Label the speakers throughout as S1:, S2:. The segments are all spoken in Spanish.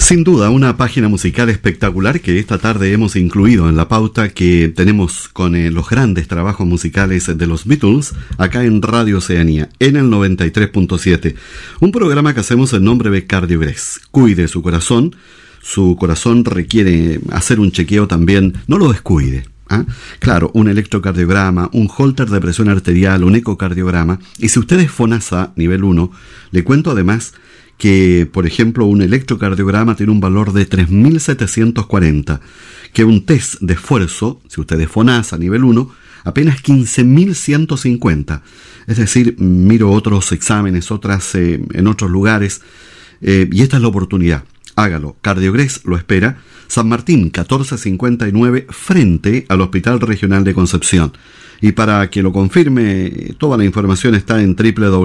S1: Sin duda, una página musical espectacular que esta tarde hemos incluido en la pauta que tenemos con los grandes trabajos musicales de los Beatles acá en Radio Oceanía, en el 93.7. Un programa que hacemos en nombre de Cardiogrés. Cuide su corazón requiere hacer un chequeo también, no lo descuide. Claro, un electrocardiograma, un holter de presión arterial, un ecocardiograma. Y si usted es FONASA nivel 1, le cuento además que, por ejemplo, un electrocardiograma tiene un valor de 3.740, que un test de esfuerzo, si usted es FONASA nivel 1, apenas 15.150. Es decir, miro otros exámenes, en otros lugares, y esta es la oportunidad. Hágalo. Cardiogrés lo espera. San Martín 1459, frente al Hospital Regional de Concepción. Y para que lo confirme, toda la información está en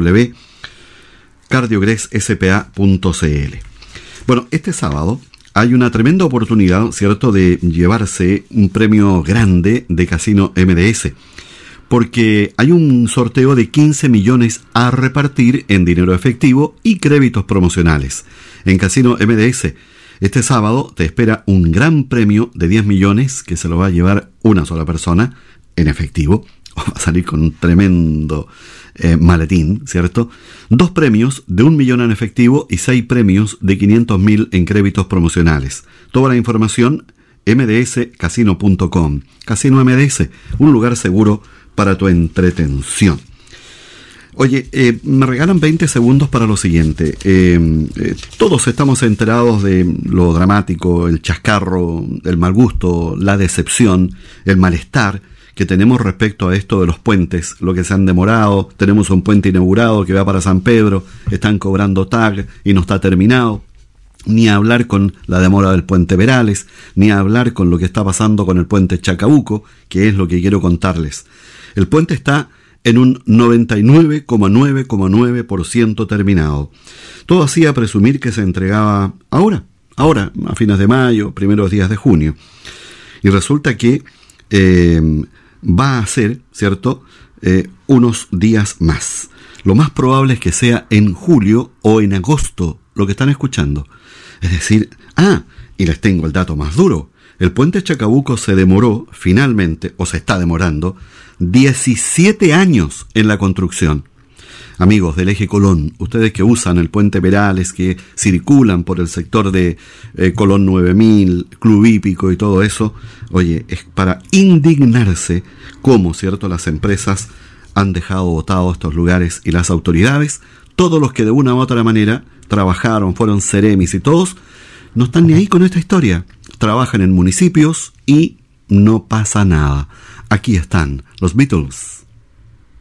S1: www.cardiogresspa.cl. Bueno, este sábado hay una tremenda oportunidad, ¿cierto?, de llevarse un premio grande de Casino MDS, porque hay un sorteo de 15 millones a repartir en dinero efectivo y créditos promocionales. En Casino MDS, este sábado te espera un gran premio de 10 millones que se lo va a llevar una sola persona en efectivo, o va a salir con un tremendo maletín, ¿cierto? 2 premios de 1 millón en efectivo y 6 premios de 500.000 en créditos promocionales. Toda la información, mdscasino.com. Casino MDS, un lugar seguro para tu entretención. Oye, me regalan 20 segundos para lo siguiente. Todos estamos enterados de lo dramático, el chascarro, el mal gusto, la decepción, el malestar que tenemos respecto a esto de los puentes, lo que se han demorado. Tenemos un puente inaugurado que va para San Pedro, están cobrando tag y no está terminado. Ni hablar con la demora del puente Perales, ni hablar con lo que está pasando con el puente Chacabuco, que es lo que quiero contarles. El puente está en un 99,9% terminado. Todo hacía presumir que se entregaba ahora, a fines de mayo, primeros días de junio. Y resulta que va a ser, ¿cierto?, unos días más. Lo más probable es que sea en julio o en agosto, lo que están escuchando. Es decir, y les tengo el dato más duro. El puente Chacabuco se demoró, finalmente, o se está demorando, 17 años en la construcción. Amigos del Eje Colón, ustedes que usan el puente Perales, que circulan por el sector de Colón 9000, Club Hípico y todo eso, oye, es para indignarse cómo, ¿cierto?, las empresas han dejado botados estos lugares y las autoridades, todos los que de una u otra manera trabajaron, fueron seremis y todos, no están ni ahí con esta historia. Trabajan en municipios y no pasa nada. Aquí están los Beatles.